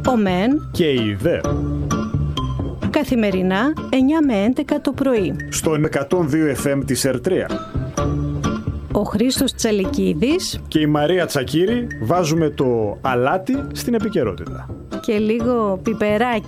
ο ΜΕΝ και η ΔΕ. Καθημερινά 9 με 11 το πρωί. Στον 102 FM της ΕΡΤΡΙΑ. Ο Χρήστος Τσαλικίδης και η Μαρία Τσακύρη βάζουμε το αλάτι στην επικαιρότητα. και λίγο πιπεράκι